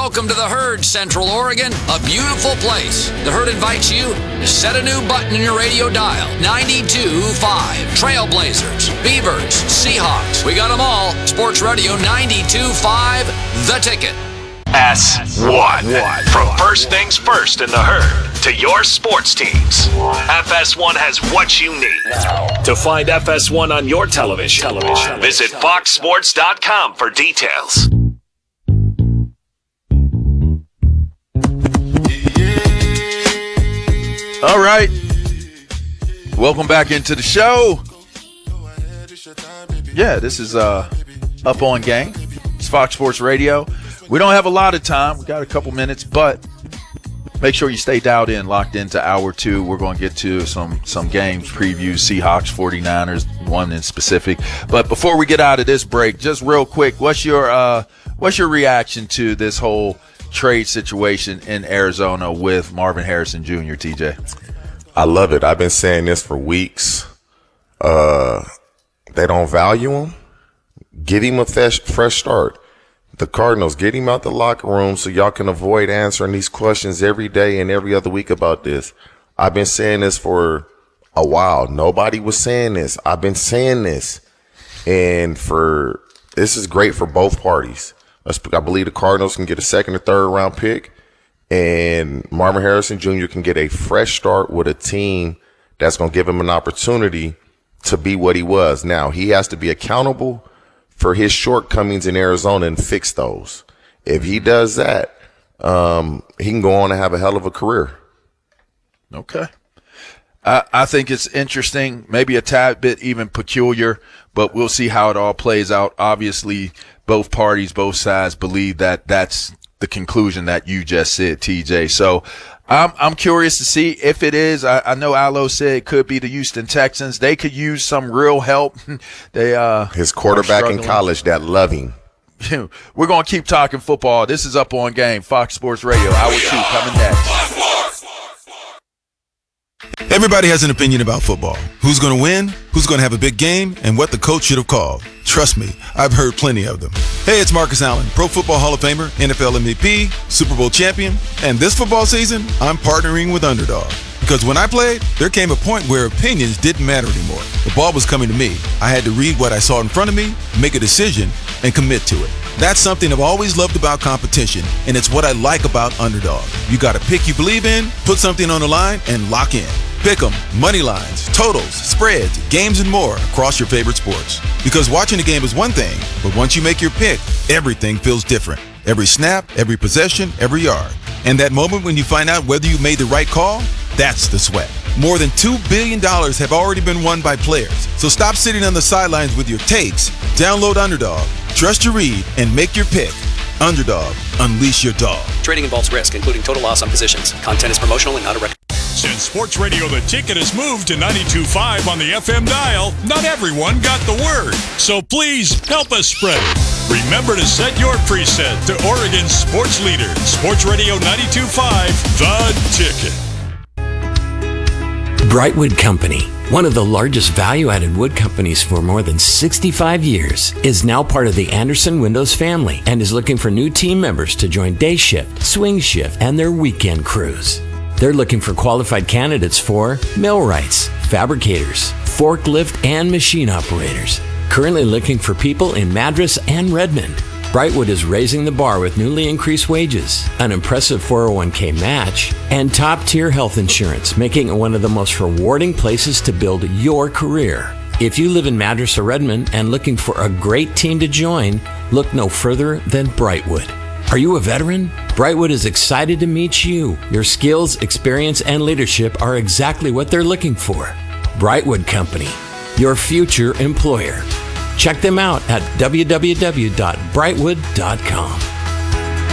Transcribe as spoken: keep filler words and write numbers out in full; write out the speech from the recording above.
Welcome to the Herd, Central Oregon, a beautiful place. The Herd invites you to set a new button in your radio dial. ninety-two point five. Trailblazers, Beavers, Seahawks. We got them all. Sports Radio ninety-two point five, The Ticket. S one. From first things first in the Herd to your sports teams, F S one has what you need. To find F S one on your television, television. visit fox sports dot com for details. All right. Welcome back into the show. Yeah, this is uh, Up On Game. It's Fox Sports Radio. We don't have a lot of time. We got a couple minutes, but make sure you stay dialed in, locked into hour two. We're going to get to some some games, previews, Seahawks, forty-niners, one in specific. But before we get out of this break, just real quick, what's your uh, what's your reaction to this whole trade situation in Arizona with Marvin Harrison Junior, T J? I love it. I've been saying this for weeks. Uh, they don't value him. Give him a fresh, fresh start. The Cardinals, get him out the locker room so y'all can avoid answering these questions every day and every other week about this. I've been saying this for a while. Nobody was saying this. I've been saying this. And for this is great for both parties. I believe the Cardinals can get a second or third round pick, and Marvin Harrison Junior can get a fresh start with a team that's going to give him an opportunity to be what he was. Now, he has to be accountable for his shortcomings in Arizona and fix those. If he does that, um, he can go on and have a hell of a career. Okay. I, I think it's interesting, maybe a tad bit even peculiar, but we'll see how it all plays out. Obviously, both parties, both sides believe that that's the conclusion that you just said, T J. So I'm I'm curious to see if it is. I, I know Allo said it could be the Houston Texans. They could use some real help. they uh His quarterback in college that love him. We're going to keep talking football. This is Up On Game, Fox Sports Radio. Hour two coming next. Everybody has an opinion about football. Who's going to win, who's going to have a big game, and what the coach should have called. Trust me, I've heard plenty of them. Hey, it's Marcus Allen, Pro Football Hall of Famer, N F L M V P, Super Bowl champion, and this football season, I'm partnering with Underdog. Because when I played, there came a point where opinions didn't matter anymore. The ball was coming to me. I had to read what I saw in front of me, make a decision, and commit to it. That's something I've always loved about competition, and it's what I like about Underdog. You got a pick you believe in, put something on the line, and lock in. Pick 'em, money lines, totals, spreads, games, and more across your favorite sports. Because watching a game is one thing, but once you make your pick, everything feels different. Every snap, every possession, every yard. And that moment when you find out whether you made the right call, that's the sweat. More than two billion dollars have already been won by players. So stop sitting on the sidelines with your takes. Download Underdog, trust your read, and make your pick. Underdog, unleash your dog. Trading involves risk, including total loss on positions. Content is promotional and not a recommendation. Since Sports Radio The Ticket has moved to ninety-two point five on the F M dial, not everyone got the word. So please help us spread it. Remember to set your preset to Oregon's sports leader, Sports Radio ninety-two point five, The Ticket. Brightwood Company, one of the largest value-added wood companies for more than sixty-five years, is now part of the Anderson Windows family and is looking for new team members to join day shift, swing shift, and their weekend crews. They're looking for qualified candidates for millwrights, fabricators, forklift, and machine operators. Currently looking for people in Madras and Redmond. Brightwood is raising the bar with newly increased wages, an impressive four oh one k match, and top-tier health insurance, making it one of the most rewarding places to build your career. If you live in Madras or Redmond and looking for a great team to join, look no further than Brightwood. Are you a veteran? Brightwood is excited to meet you. Your skills, experience, and leadership are exactly what they're looking for. Brightwood Company, your future employer. Check them out at w w w dot brightwood dot com.